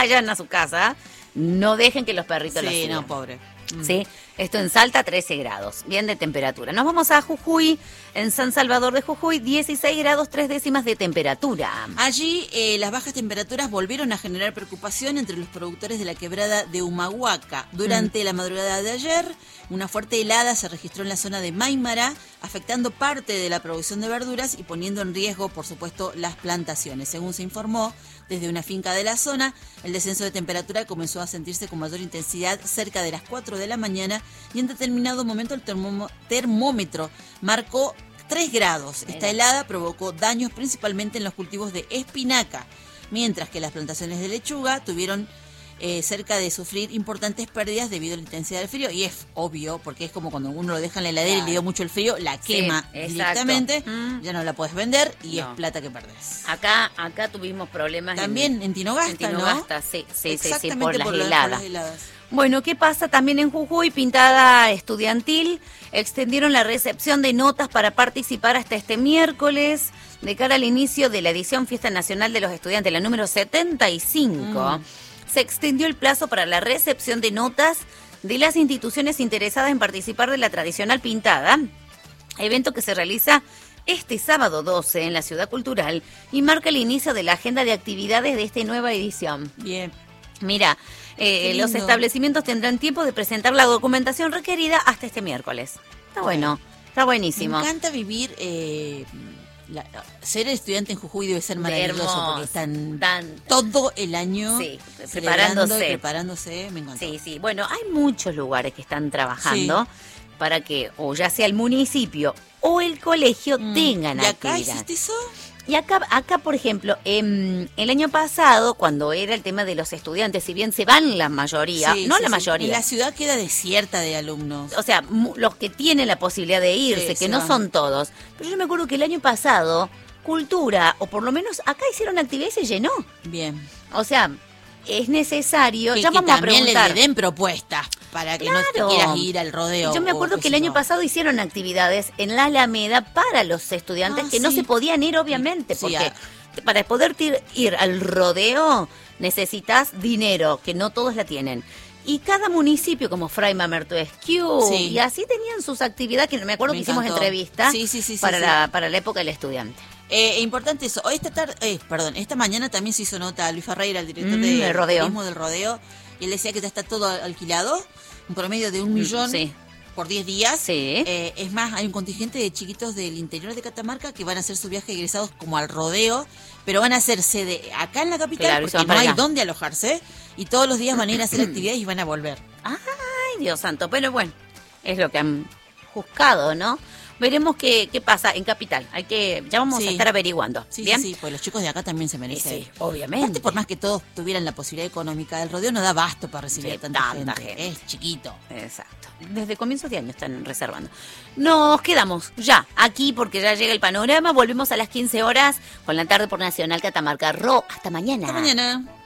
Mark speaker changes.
Speaker 1: vayan a su casa, no dejen que los perritos los sigan.
Speaker 2: Sí, no, pobre.
Speaker 1: ¿Sí? Esto en Salta, 13 grados, bien de temperatura. Nos vamos a Jujuy, en San Salvador de Jujuy, 16 grados 3 décimas de temperatura.
Speaker 2: Allí las bajas temperaturas volvieron a generar preocupación entre los productores de la quebrada de Humahuaca. Durante la madrugada de ayer, una fuerte helada se registró en la zona de Maimara, afectando parte de la producción de verduras y poniendo en riesgo, por supuesto, las plantaciones. Según se informó desde una finca de la zona, el descenso de temperatura comenzó a sentirse con mayor intensidad cerca de las 4 de la mañana y en determinado momento el termómetro marcó 3 grados. Esta helada provocó daños principalmente en los cultivos de espinaca, mientras que las plantaciones de lechuga tuvieron cerca de sufrir importantes pérdidas debido a la intensidad del frío, y es obvio, porque es como cuando uno lo deja en la heladera y le dio mucho el frío, la quema directamente, ya no la puedes vender y es plata que perdés.
Speaker 1: Acá tuvimos problemas
Speaker 2: también en Tinogasta,
Speaker 1: en Tinogasta,
Speaker 2: ¿no?
Speaker 1: Sí, por las heladas.
Speaker 2: Por las heladas.
Speaker 1: Bueno, ¿qué pasa también en Jujuy? Pintada estudiantil, extendieron la recepción de notas para participar hasta este miércoles, de cara al inicio de la edición Fiesta Nacional de los Estudiantes, la número 75. Se extendió el plazo para la recepción de notas de las instituciones interesadas en participar de la tradicional pintada, evento que se realiza este sábado 12 en la Ciudad Cultural y marca el inicio de la agenda de actividades de esta nueva edición.
Speaker 2: Bien.
Speaker 1: Mira, los establecimientos tendrán tiempo de presentar la documentación requerida hasta este miércoles. Está bueno, está buenísimo.
Speaker 2: Me encanta vivir... ser estudiante en Jujuy debe ser maravilloso,
Speaker 1: hermoso,
Speaker 2: porque están todo el año preparándose, me encanta.
Speaker 1: Sí, bueno, hay muchos lugares que están trabajando para que o ya sea el municipio o el colegio tengan
Speaker 2: actividad. ¿Y acá existe eso?
Speaker 1: Y acá, por ejemplo, el año pasado, cuando era el tema de los estudiantes, si bien se van la mayoría, mayoría.
Speaker 2: En la ciudad queda desierta de alumnos.
Speaker 1: O sea, los que tienen la posibilidad de irse, que no son todos. Pero yo me acuerdo que el año pasado, Cultura, o por lo menos acá hicieron actividad y se llenó.
Speaker 2: Bien.
Speaker 1: O sea, es necesario, ya vamos
Speaker 2: a
Speaker 1: preguntar.
Speaker 2: También le den propuestas para que no te quieras ir al rodeo.
Speaker 1: Yo me acuerdo que el año pasado hicieron actividades en la Alameda para los estudiantes que no se podían ir, obviamente, porque para poder ir al rodeo necesitas dinero, que no todos la tienen. Y cada municipio, como Fray Mamerto-Esquiú, y así tenían sus actividades, que me acuerdo que hicimos entrevistas para la época del estudiante.
Speaker 2: Importante eso. Esta mañana también se hizo nota a Luis Ferreira, el director de turismo del rodeo, y él decía que ya está todo alquilado, un promedio de 1 millón por 10 días. Es más, hay un contingente de chiquitos del interior de Catamarca que van a hacer su viaje egresados como al rodeo, pero van a hacer sede acá en la capital, porque no hay dónde alojarse, y todos los días van a ir a hacer actividades y van a volver.
Speaker 1: Ay, Dios santo, pero bueno, es lo que han buscado, ¿no? Veremos qué pasa en Capital. Ya vamos a estar averiguando.
Speaker 2: ¿Bien? Sí, pues los chicos de acá también se merecen.
Speaker 1: Sí, obviamente.
Speaker 2: Aparte, por más que todos tuvieran la posibilidad económica, el rodeo no da abasto para recibir a tanta gente. Es chiquito.
Speaker 1: Exacto. Desde comienzos de año están reservando. Nos quedamos ya aquí porque ya llega el panorama. Volvemos a las 15 horas con la tarde por Nacional Catamarca. Hasta mañana.
Speaker 2: Hasta mañana.